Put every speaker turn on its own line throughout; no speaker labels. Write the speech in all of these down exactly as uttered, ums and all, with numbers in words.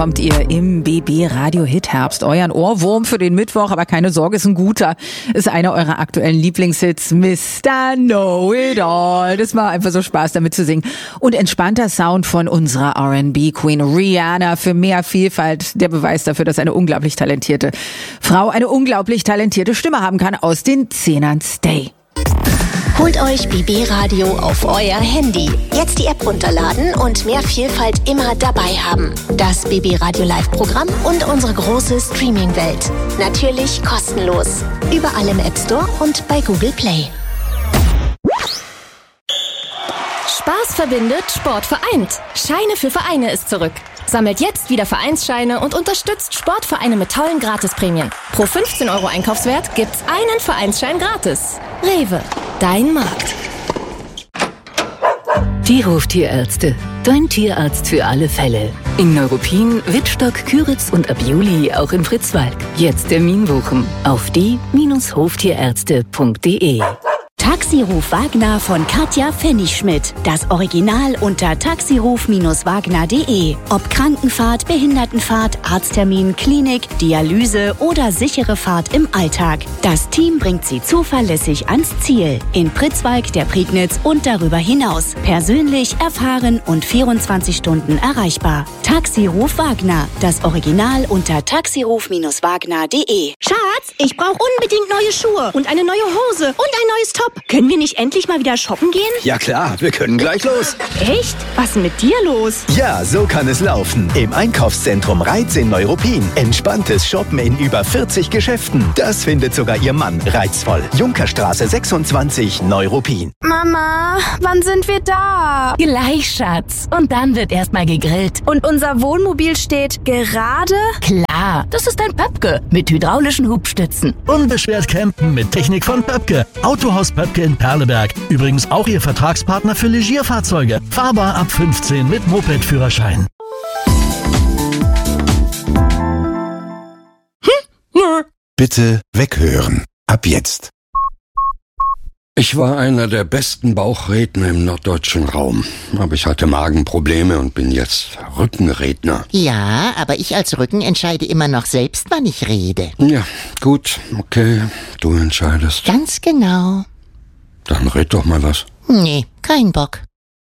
Kommt ihr im B B Radio Hit Herbst, euren Ohrwurm für den Mittwoch, aber keine Sorge, ist ein guter, ist einer eurer aktuellen Lieblingshits, Mister Know It All. Das war einfach so Spaß, damit zu singen. Und entspannter Sound von unserer R and B Queen Rihanna für mehr Vielfalt. Der Beweis dafür, dass eine unglaublich talentierte Frau eine unglaublich talentierte Stimme haben kann, aus den Zehnern Stay.
Holt euch B B Radio auf euer Handy. Jetzt die App runterladen und mehr Vielfalt immer dabei haben. Das B B Radio Live-Programm und unsere große Streaming-Welt. Natürlich kostenlos. Überall im App Store und bei Google Play.
Spaß verbindet, Sport vereint. Scheine für Vereine ist zurück. Sammelt jetzt wieder Vereinsscheine und unterstützt Sportvereine mit tollen Gratisprämien. Pro fünfzehn Euro Einkaufswert gibt's einen Vereinsschein gratis. Rewe, dein Markt.
Die Hoftierärzte. Dein Tierarzt für alle Fälle. In Neuruppin, Wittstock, Küritz und ab Juli auch in Fritzwalk. Jetzt Termin buchen auf die Bindestrich hoftierärzte punkt de.
Taxiruf Wagner von Katja Pfennigschmidt. Das Original unter taxiruf Wagner punkt de. Ob Krankenfahrt, Behindertenfahrt, Arzttermin, Klinik, Dialyse oder sichere Fahrt im Alltag. Das Team bringt Sie zuverlässig ans Ziel. In Pritzwalk, der Prignitz und darüber hinaus. Persönlich, erfahren und vierundzwanzig Stunden erreichbar. Taxiruf Wagner. Das Original unter taxiruf Wagner punkt de.
Schatz, ich brauche unbedingt neue Schuhe und eine neue Hose und ein neues Top. Können wir nicht endlich mal wieder shoppen gehen?
Ja klar, wir können gleich los.
Echt? Was ist denn mit dir los?
Ja, so kann es laufen. Im Einkaufszentrum Reiz in Neuruppin. Entspanntes Shoppen in über vierzig Geschäften. Das findet sogar Ihr Mann reizvoll. Junkerstraße sechsundzwanzig, Neuruppin.
Mama, wann sind wir da?
Gleich, Schatz. Und dann wird erstmal gegrillt.
Und unser Wohnmobil steht gerade?
Klar, das ist ein Pöpke mit hydraulischen Hubstützen.
Unbeschwert campen mit Technik von Pöpke. Autohaus Pöpke in Perleberg. Übrigens auch Ihr Vertragspartner für Legierfahrzeuge. Fahrbar ab fünfzehn mit Moped-Führerschein.
Bitte weghören. Ab jetzt.
Ich war einer der besten Bauchredner im norddeutschen Raum. Aber ich hatte Magenprobleme und bin jetzt Rückenredner.
Ja, aber ich als Rücken entscheide immer noch selbst, wann ich rede.
Ja, gut, okay, du entscheidest.
Ganz genau.
Dann red doch mal was.
Nee, kein Bock.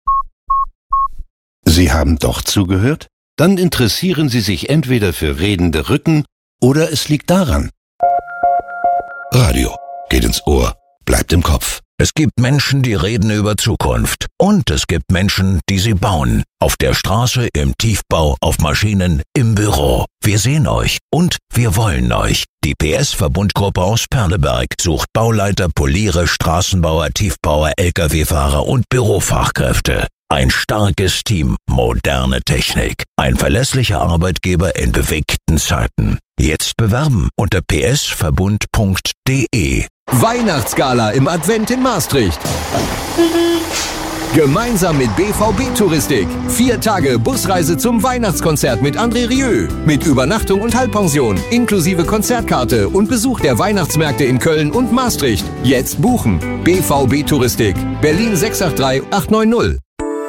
Sie haben doch zugehört? Dann interessieren Sie sich entweder für redende Rücken oder es liegt daran. Radio geht ins Ohr, bleibt im Kopf.
Es gibt Menschen, die reden über Zukunft. Und es gibt Menschen, die sie bauen. Auf der Straße, im Tiefbau, auf Maschinen, im Büro. Wir sehen euch und wir wollen euch. Die P S-Verbundgruppe aus Perleberg sucht Bauleiter, Poliere, Straßenbauer, Tiefbauer, L K W-Fahrer und Bürofachkräfte. Ein starkes Team, moderne Technik. Ein verlässlicher Arbeitgeber in bewegten Zeiten. Jetzt bewerben unter p s verbund punkt de.
Weihnachtsgala im Advent in Maastricht. Gemeinsam mit B V B-Touristik. Vier Tage Busreise zum Weihnachtskonzert mit André Rieu. Mit Übernachtung und Halbpension, inklusive Konzertkarte und Besuch der Weihnachtsmärkte in Köln und Maastricht. Jetzt buchen. B V B-Touristik. Berlin sechs acht drei acht neun null.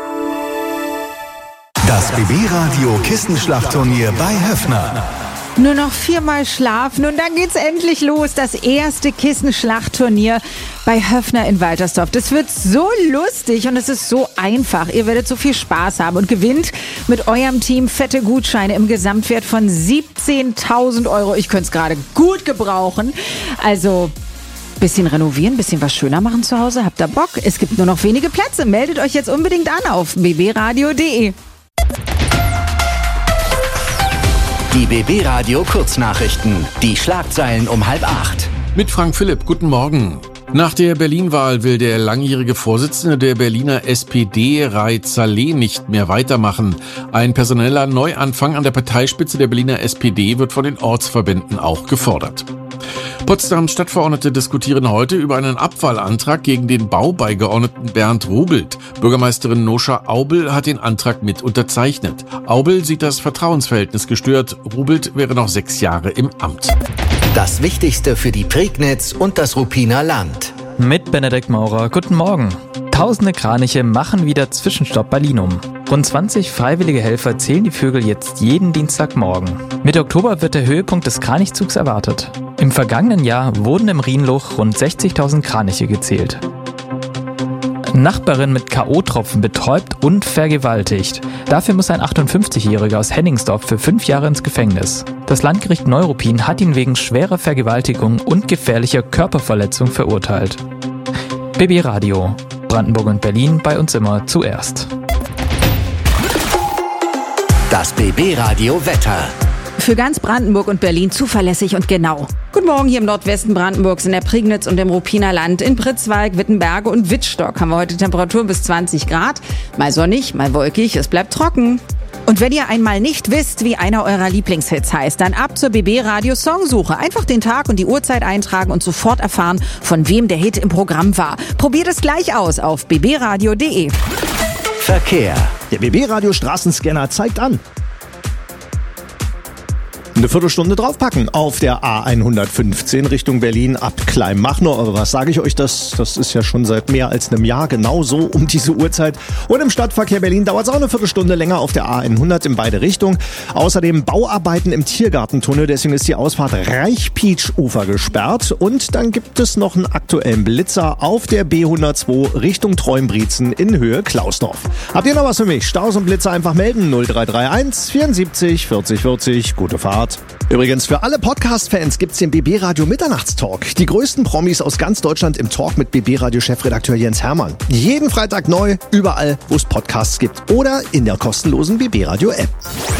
Das B B-Radio Kissenschlachtturnier bei Höffner.
Nur noch viermal schlafen und dann geht's endlich los. Das erste Kissenschlachtturnier bei Höffner in Waltersdorf. Das wird so lustig und es ist so einfach. Ihr werdet so viel Spaß haben und gewinnt mit eurem Team fette Gutscheine im Gesamtwert von siebzehntausend Euro. Ich könnte es gerade gut gebrauchen. Also bisschen renovieren, bisschen was schöner machen zu Hause. Habt ihr Bock? Es gibt nur noch wenige Plätze. Meldet euch jetzt unbedingt an auf b b radio punkt de.
Die B B-Radio Kurznachrichten. Die Schlagzeilen um halb acht.
Mit Frank Philipp, guten Morgen. Nach der Berlin-Wahl will der langjährige Vorsitzende der Berliner S P D, Raid Saleh, nicht mehr weitermachen. Ein personeller Neuanfang an der Parteispitze der Berliner S P D wird von den Ortsverbänden auch gefordert. Potsdams Stadtverordnete diskutieren heute über einen Abwahlantrag gegen den Baubeigeordneten Bernd Rubelt. Bürgermeisterin Noscha Aubel hat den Antrag mit unterzeichnet. Aubel sieht das Vertrauensverhältnis gestört. Rubelt wäre noch sechs Jahre im Amt.
Das Wichtigste für die Prignitz und das Ruppiner Land.
Mit Benedikt Maurer, guten Morgen. Tausende Kraniche machen wieder Zwischenstopp bei Linum. Rund zwanzig freiwillige Helfer zählen die Vögel jetzt jeden Dienstagmorgen. Mitte Oktober wird der Höhepunkt des Kranichzugs erwartet. Im vergangenen Jahr wurden im Rhienloch rund sechzigtausend Kraniche gezählt. Nachbarin mit K O-Tropfen betäubt und vergewaltigt. Dafür muss ein achtundfünfzigjähriger aus Henningsdorf für fünf Jahre ins Gefängnis. Das Landgericht Neuruppin hat ihn wegen schwerer Vergewaltigung und gefährlicher Körperverletzung verurteilt. B B Radio. Brandenburg und Berlin bei uns immer zuerst.
Das B B Radio Wetter.
Für ganz Brandenburg und Berlin zuverlässig und genau. Guten Morgen hier im Nordwesten Brandenburgs, in der Prignitz und im Ruppiner Land. In Pritzwalk, Wittenberge und Wittstock haben wir heute Temperaturen bis zwanzig Grad. Mal sonnig, mal wolkig, es bleibt trocken. Und wenn ihr einmal nicht wisst, wie einer eurer Lieblingshits heißt, dann ab zur B B Radio Songsuche. Einfach den Tag und die Uhrzeit eintragen und sofort erfahren, von wem der Hit im Programm war. Probiert es gleich aus auf b b radio punkt d e.
Verkehr.
Der B B Radio Straßenscanner zeigt an. Eine Viertelstunde draufpacken auf der A hundertfünfzehn Richtung Berlin ab Kleinmachnow. Aber was sage ich euch, das, das ist ja schon seit mehr als einem Jahr genau so um diese Uhrzeit. Und im Stadtverkehr Berlin dauert es auch eine Viertelstunde länger auf der A hundert in beide Richtungen. Außerdem Bauarbeiten im Tiergartentunnel, deswegen ist die Ausfahrt Reichpietsch-Ufer gesperrt. Und dann gibt es noch einen aktuellen Blitzer auf der B hundertzwei Richtung Treuenbrietzen in Höhe Klausdorf. Habt ihr noch was für mich? Staus und Blitzer einfach melden. null drei drei eins vierundsiebzig vierzig vierzig. Gute Fahrt. Übrigens, für alle Podcast-Fans gibt's den B B Radio Mitternachtstalk. Die größten Promis aus ganz Deutschland im Talk mit B B Radio Chefredakteur Jens Hermann. Jeden Freitag neu, überall, wo es Podcasts gibt oder in der kostenlosen B B Radio App.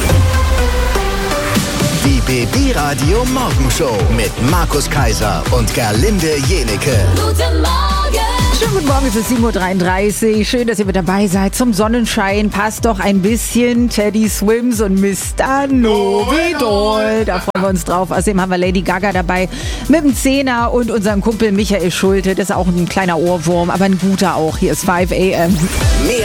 Die B B Radio Morgenshow mit Markus Kaiser und Gerlinde Jenecke.
Guten Morgen! Schönen guten Morgen, es ist sieben Uhr dreiunddreißig. Schön, dass ihr mit dabei seid. Zum Sonnenschein passt doch ein bisschen Teddy Swims und Mister Novidol. Da freuen wir uns drauf. Außerdem haben wir Lady Gaga dabei mit dem Zehner und unserem Kumpel Michael Schulte. Das ist auch ein kleiner Ohrwurm, aber ein guter auch. Hier ist fünf a m.
Mehr